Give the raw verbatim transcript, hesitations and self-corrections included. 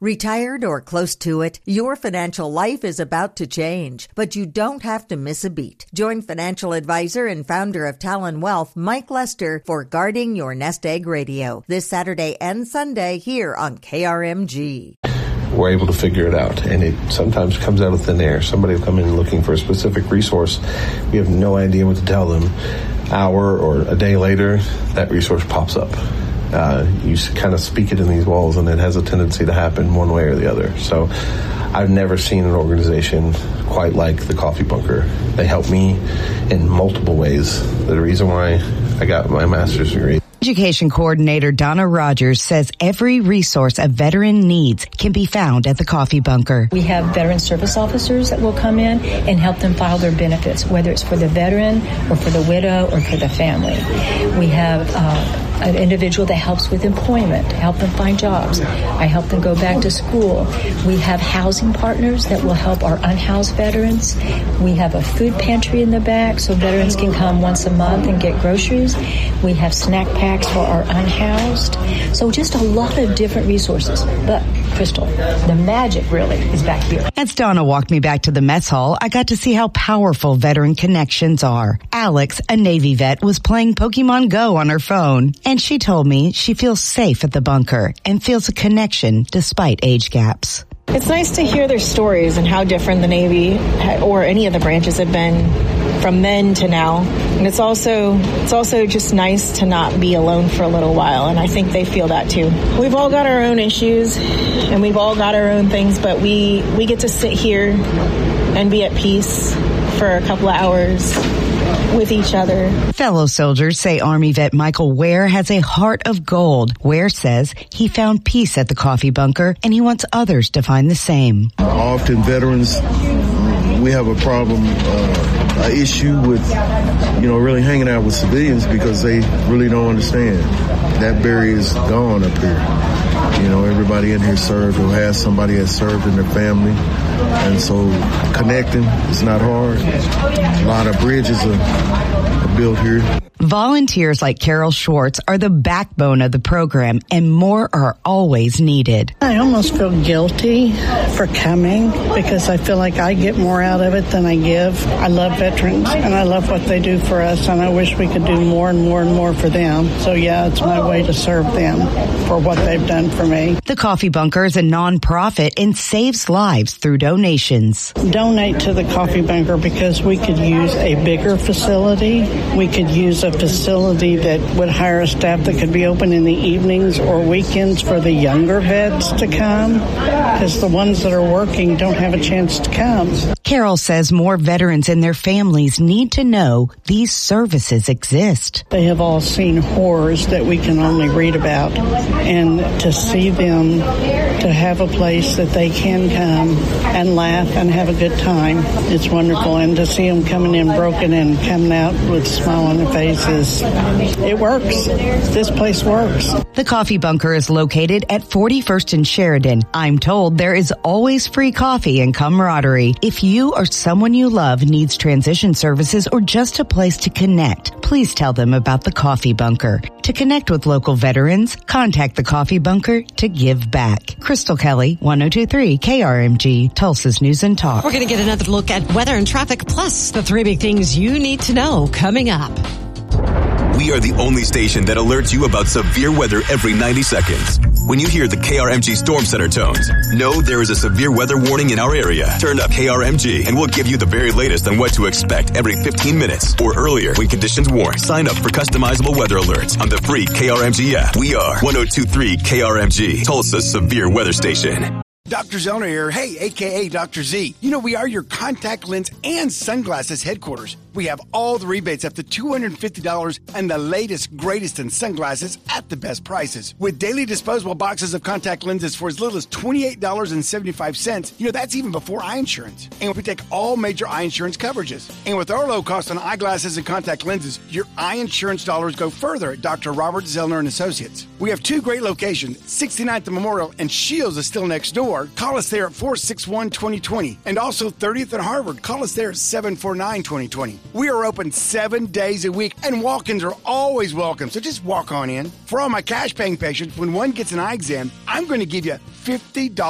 Retired or close to it, your financial life is about to change, but you don't have to miss a beat. Join financial advisor and founder of Talon Wealth, Mike Lester, for Guarding Your Nest Egg Radio this Saturday and Sunday here on K R M G. We're able to figure it out, and it sometimes comes out of thin air. Somebody will come in looking for a specific resource. We have no idea what to tell them. Hour or a day later, that resource pops up. Uh, you kind of speak it in these walls, and it has a tendency to happen one way or the other. So I've never seen an organization quite like the Coffee Bunker. They help me in multiple ways. They're the reason why I got my master's degree. Education Coordinator Donna Rogers says every resource a veteran needs can be found at the Coffee Bunker. We have veteran service officers that will come in and help them file their benefits, whether it's for the veteran or for the widow or for the family. We have uh, an individual that helps with employment, help them find jobs. I help them go back to school. We have housing partners that will help our unhoused veterans. We have a food pantry in the back so veterans can come once a month and get groceries. We have snack packs for our unhoused. So just a lot of different resources. But, Crystal, the magic really is back here. As Donna walked me back to the mess hall, I got to see how powerful veteran connections are. Alex, a Navy vet, was playing Pokemon Go on her phone, and she told me she feels safe at the bunker and feels a connection despite age gaps. It's nice to hear their stories and how different the Navy or any of the branches have been from then to now. And it's also it's also just nice to not be alone for a little while, and I think they feel that too. We've all got our own issues and we've all got our own things, but we, we get to sit here and be at peace for a couple of hours with each other. Fellow soldiers say Army vet Michael Ware has a heart of gold. Ware says he found peace at the Coffee Bunker, and he wants others to find the same. Often veterans, we have a problem, uh, an issue with, you know, really hanging out with civilians because they really don't understand. That barrier is gone up here. You know, everybody in here served or has somebody that served in their family. And so connecting is not hard. A lot of bridges are, are built here. Volunteers like Carol Schwartz are the backbone of the program, and more are always needed. I almost feel guilty for coming because I feel like I get more out of it than I give. I love veterans, and I love what they do for us, and I wish we could do more and more and more for them. So, yeah, it's my way to serve them for what they've done for me. The Coffee Bunker is a nonprofit and saves lives through donations. Donate to the Coffee Bunker because we could use a bigger facility. We could use a facility that would hire a staff that could be open in the evenings or weekends for the younger vets to come, because the ones that are working don't have a chance to come. Carol says more veterans and their families need to know these services exist. They have all seen horrors that we can only read about, and to see them, to have a place that they can come and laugh and have a good time, it's wonderful. And to see them coming in broken and coming out with a smile on their faces, it works. This place works. The Coffee Bunker is located at forty-first and Sheridan. I'm told there is always free coffee and camaraderie. If you or someone you love needs transition services or just a place to connect, please tell them about the Coffee Bunker. To connect with local veterans, contact the Coffee Bunker to give back. Crystal Kelly, one oh two point three K R M G, Tulsa's News and Talk. We're going to get another look at weather and traffic, plus the three big things you need to know coming up. We are the only station that alerts you about severe weather every ninety seconds. When you hear the K R M G Storm Center tones, know there is a severe weather warning in our area. Turn up K R M G and we'll give you the very latest on what to expect every fifteen minutes or earlier when conditions warn. Sign up for customizable weather alerts on the free K R M G app. We are one oh two point three K R M G, Tulsa's severe weather station. Doctor Zellner here. Hey, a k a. Doctor Z. You know, we are your contact lens and sunglasses headquarters. We have all the rebates up to two hundred fifty dollars and the latest, greatest in sunglasses at the best prices. With daily disposable boxes of contact lenses for as little as twenty-eight dollars and seventy-five cents. You know, that's even before eye insurance. And we take all major eye insurance coverages. And with our low cost on eyeglasses and contact lenses, your eye insurance dollars go further at Doctor Robert Zellner and Associates. We have two great locations, sixty-ninth and Memorial, and Shields is still next door. Call us there at four six one, two oh two oh. And also thirtieth and Harvard. Call us there at seven four nine, two oh two oh. We are open seven days a week, and walk-ins are always welcome, so just walk on in. For all my cash-paying patients, when one gets an eye exam, I'm going to give you fifty dollars